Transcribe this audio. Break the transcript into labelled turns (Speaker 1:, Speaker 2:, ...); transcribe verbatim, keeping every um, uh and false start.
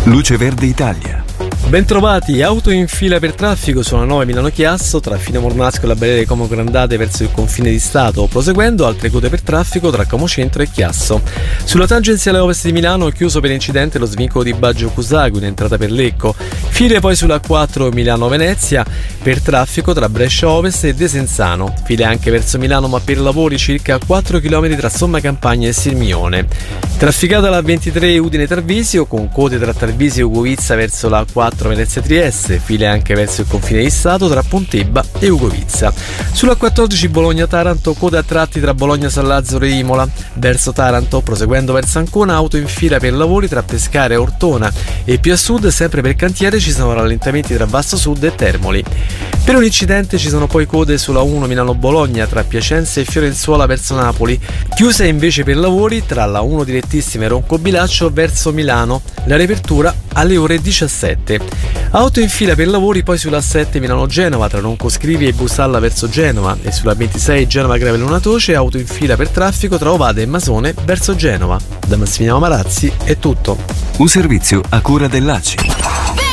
Speaker 1: Luce Verde Italia.
Speaker 2: Bentrovati, auto in fila per traffico sulla nove Milano-Chiasso tra Fine Mornasco e la barriera di Como Grandate verso il confine di Stato, proseguendo altre code per traffico tra Como Centro e Chiasso. Sulla tangenziale ovest di Milano chiuso per incidente lo svincolo di Baggio Cusagui in entrata per Lecco, file poi sulla quattro Milano-Venezia per traffico tra Brescia Ovest e Desenzano, file anche verso Milano ma per lavori circa quattro chilometri tra Somma Campagna e Sirmione. Trafficata la ventitré Udine Tarvisio con code tra Tarvisio e Ugovizza verso la quattro Venezia Trieste, file anche verso il confine di Stato tra Pontebba e Ugovizza. Sulla quattordici Bologna Taranto, code a tratti tra Bologna San Lazzaro e Imola. Verso Taranto, proseguendo verso Ancona, auto in fila per lavori tra Pescara e Ortona, e più a sud, sempre per cantiere, ci sono rallentamenti tra Vasto Sud e Termoli. Per un incidente ci sono poi code sulla uno Milano-Bologna tra Piacenza e Fiorenzuola verso Napoli, chiusa invece per lavori tra la uno direttissima e Roncobilaccio verso Milano, la riapertura alle ore diciassette. Auto in fila per lavori poi sulla sette Milano-Genova tra Roncoscrivi e Busalla verso Genova, e sulla ventisei Genova-Gravellona Toce auto in fila per traffico tra Ovada e Masone verso Genova. Da Massimiliano Marazzi è tutto.
Speaker 1: Un servizio a cura dell'A C I.